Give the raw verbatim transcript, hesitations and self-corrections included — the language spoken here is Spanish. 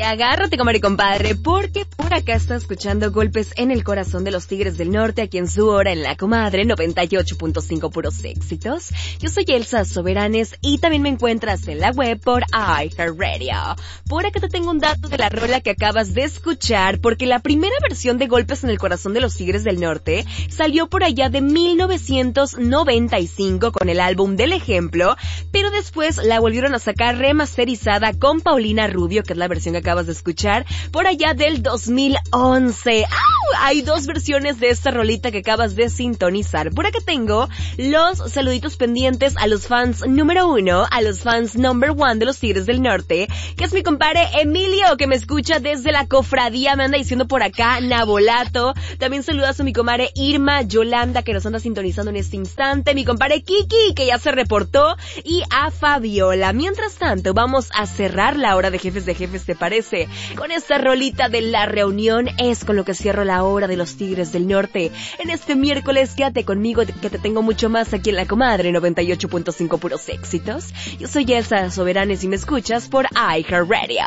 agárrate, comadre y compadre, porque por acá está escuchando Golpes en el Corazón de los Tigres del Norte, aquí en su hora en La Comadre, noventa y ocho punto cinco puros éxitos. Yo soy Elsa Soberanes y también me encuentras en la web por iHeartRadio. Por acá te tengo un dato de la rola que acabas de escuchar, porque la primera versión de Golpes en el Corazón de los Tigres del Norte salió por allá de mil novecientos noventa y cinco con el álbum del Ejemplo, pero después la volvieron a sacar remasterizada con Paulina Rubio, que es la versión que acabas de escuchar, por allá del dos mil once. ¡Au! Hay dos versiones de esta rolita que acabas de sintonizar. Por acá tengo los saluditos pendientes a los fans número uno, a los fans number one de los Tigres del Norte, que es mi compadre Emilio, que me escucha desde la cofradía, me anda diciendo por acá, Nabolato. También saludas a mi comadre Irma Yolanda, que nos anda sintonizando en este instante, mi compadre Kiki, que ya se reportó, y a Fabiola. Mientras tanto, vamos a cerrar la hora de Jefes de Jefes, ¿te parece? Con esta rolita de La Reunión es con lo que cierro la hora de los Tigres del Norte. En este miércoles, quédate conmigo que te tengo mucho más aquí en La Comadre, noventa y ocho punto cinco puros éxitos. Yo soy Elsa Soberanes y me escuchas por iHeartRadio.